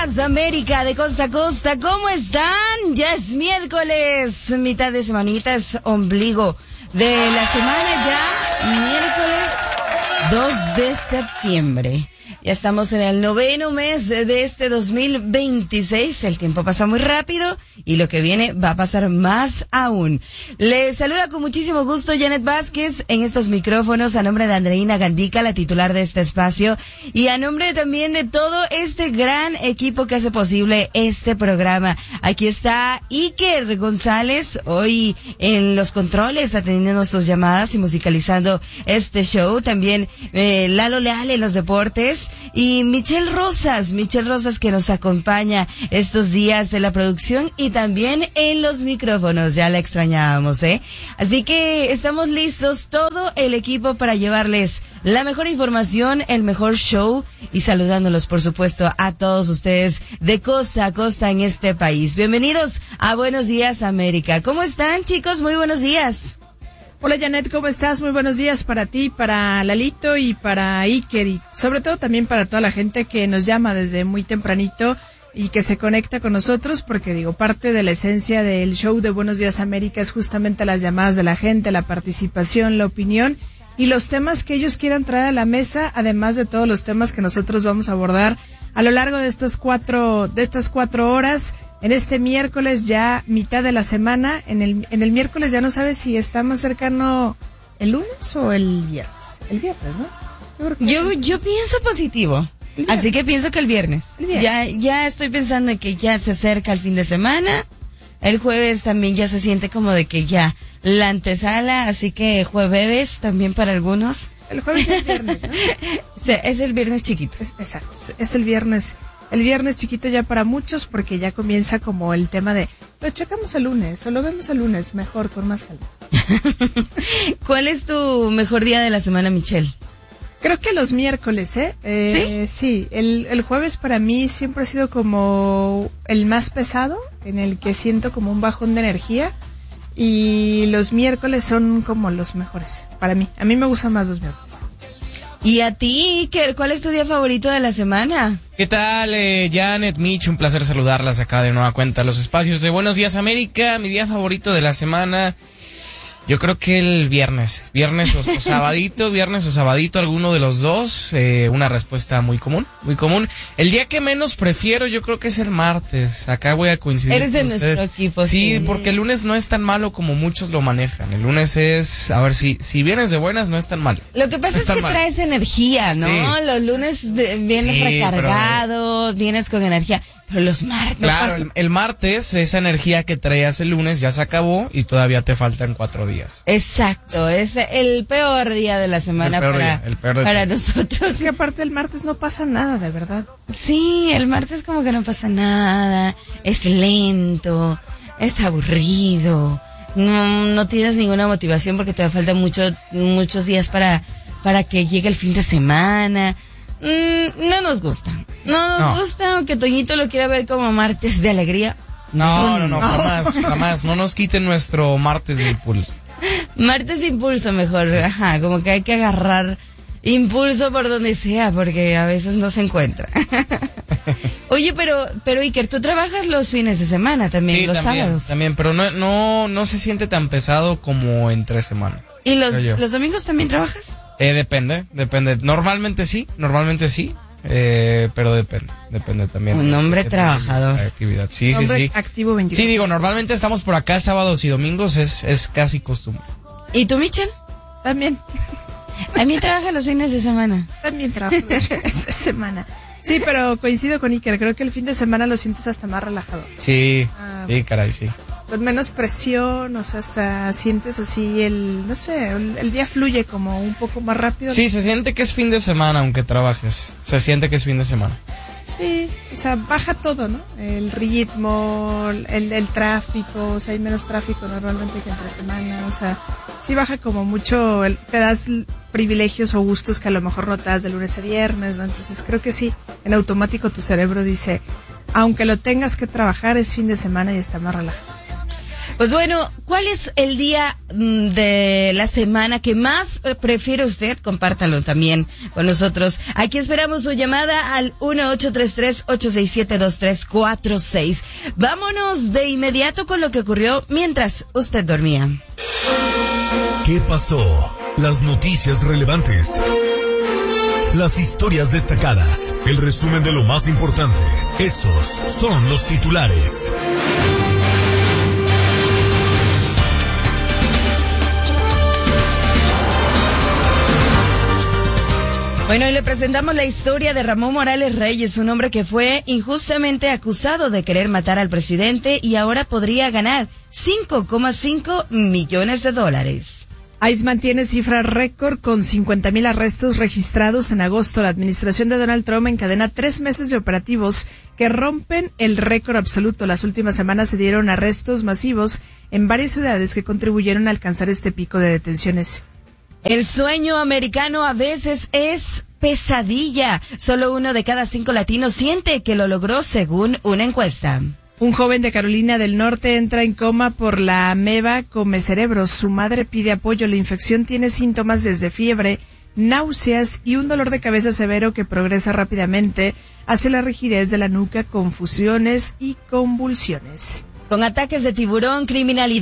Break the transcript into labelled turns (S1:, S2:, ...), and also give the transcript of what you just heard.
S1: días, América de costa a costa. ¿Cómo están? Ya es miércoles, mitad de semanita, es ombligo de la semana ya, miércoles 2 de septiembre. Ya estamos en el 9º mes de este 2026. El tiempo pasa muy rápido y lo que viene va a pasar más aún. Les saluda con muchísimo gusto Janet Vázquez en estos micrófonos a nombre de Andreina Gandica, la titular de este espacio, y a nombre también de todo este gran equipo que hace posible este programa. Aquí está Iker González, hoy en los controles, atendiendo nuestras llamadas y musicalizando este show. También Lalo Leal en los deportes. Y Michelle Rosas que nos acompaña estos días en la producción y también en los micrófonos. Ya la extrañábamos, ¿eh? Así que estamos listos, todo el equipo, para llevarles la mejor información, el mejor show y saludándolos, por supuesto, a todos ustedes de costa a costa en este país. Bienvenidos a Buenos Días, América. ¿Cómo están, chicos? Muy buenos días.
S2: Hola Janet, ¿cómo estás? Muy buenos días para ti, para Lalito y para Iker, y sobre todo también para toda la gente que nos llama desde muy tempranito y que se conecta con nosotros, porque digo, parte de la esencia del show de Buenos Días América es justamente las llamadas de la gente, la participación, la opinión y los temas que ellos quieran traer a la mesa, además de todos los temas que nosotros vamos a abordar a lo largo de estas cuatro horas. En este miércoles, ya mitad de la semana, en el miércoles ya no sabes si está más cercano el lunes o el viernes. El viernes, ¿no?
S1: Yo pienso positivo, así que pienso que el viernes. Ya estoy pensando en que ya se acerca el fin de semana. El jueves también ya se siente como de que ya la antesala, así que jueves también para algunos.
S2: El jueves es el viernes, ¿no?
S1: Es el viernes chiquito.
S2: Exacto, es el viernes. El viernes chiquito ya para muchos, porque ya comienza como el tema de lo checamos el lunes o lo vemos el lunes, mejor, con más calma.
S1: ¿Cuál es tu mejor día de la semana, Michelle?
S2: Creo que los miércoles, ¿eh? Sí, el jueves para mí siempre ha sido como el más pesado, en el que siento como un bajón de energía, y los miércoles son como los mejores para mí. A mí me gustan más los miércoles.
S1: ¿Y a ti, Iker, cuál es tu día favorito de la semana?
S3: ¿Qué tal, Janet, Mitch? Un placer saludarlas acá de nueva cuenta a los espacios de Buenos Días América. Mi día favorito de la semana, yo creo que el viernes o sabadito, alguno de los dos. Una respuesta muy común. El día que menos prefiero yo creo que es el martes. Acá voy a coincidir.
S1: Eres de nuestro equipo.
S3: Sí, porque el lunes no es tan malo como muchos lo manejan. El lunes es, a ver, si vienes de buenas no es tan malo.
S1: Lo que pasa es que traes energía, ¿no? Sí. Los lunes vienes recargado, vienes con energía. Pero los martes...
S3: Claro, el martes, esa energía que traías el lunes ya se acabó y todavía te faltan 4 días.
S1: Exacto, es el peor día de la semana para nosotros.
S2: Es que aparte el martes no pasa nada, de verdad.
S1: Sí, el martes como que no pasa nada, es lento, es aburrido, no tienes ninguna motivación porque te faltan muchos días para que llegue el fin de semana. No nos gusta. No nos gusta, aunque Toñito lo quiera ver como martes de alegría.
S3: No, jamás. No nos quiten nuestro martes de impulso.
S1: Martes de impulso mejor, ajá, como que hay que agarrar impulso por donde sea, porque a veces no se encuentra. Oye, pero Iker, tú trabajas los fines de semana también, sí, los sábados.
S3: También, pero no se siente tan pesado como entre semana.
S1: ¿Y los domingos también trabajas?
S3: Depende. Normalmente sí, pero depende también.
S1: Un hombre trabajador.
S3: Actividad. Sí.
S2: Activo 24.
S3: Sí, digo, normalmente estamos por acá sábados y domingos, es casi costumbre.
S1: ¿Y tú, Michelle?
S2: También.
S1: También trabaja los fines de semana.
S2: También trabajo los fines de semana. Sí, pero coincido con Iker, creo que el fin de semana lo sientes hasta más relajado.
S3: Sí, caray, sí.
S2: Con menos presión, o sea, hasta sientes así el día fluye como un poco más rápido.
S3: Sí, se siente que es fin de semana aunque trabajes, se siente que es fin de semana.
S2: Sí, o sea, baja todo, ¿no? El ritmo, el tráfico, o sea, hay menos tráfico normalmente que entre semana, o sea, sí baja como mucho, te das privilegios o gustos que a lo mejor no te das de lunes a viernes, ¿no? Entonces creo que sí, en automático tu cerebro dice, aunque lo tengas que trabajar, es fin de semana y está más relajado.
S1: Pues bueno, ¿cuál es el día de la semana que más prefiere usted? Compártalo también con nosotros. Aquí esperamos su llamada al 1-833-867-2346. Vámonos de inmediato con lo que ocurrió mientras usted dormía.
S4: ¿Qué pasó? Las noticias relevantes. Las historias destacadas. El resumen de lo más importante. Estos son los titulares.
S1: Bueno, y le presentamos la historia de Ramón Morales Reyes, un hombre que fue injustamente acusado de querer matar al presidente y ahora podría ganar $5.5 millones.
S2: ICE mantiene cifra récord con 50,000 arrestos registrados en agosto. La administración de Donald Trump encadena 3 meses de operativos que rompen el récord absoluto. Las últimas semanas se dieron arrestos masivos en varias ciudades que contribuyeron a alcanzar este pico de detenciones.
S1: El sueño americano a veces es pesadilla. Solo 1 de cada 5 latinos siente que lo logró, según una encuesta.
S2: Un joven de Carolina del Norte entra en coma por la ameba comecerebros. Su madre pide apoyo. La infección tiene síntomas desde fiebre, náuseas y un dolor de cabeza severo que progresa rápidamente hacia la rigidez de la nuca, confusiones y convulsiones.
S1: Con ataques de tiburón, criminalidad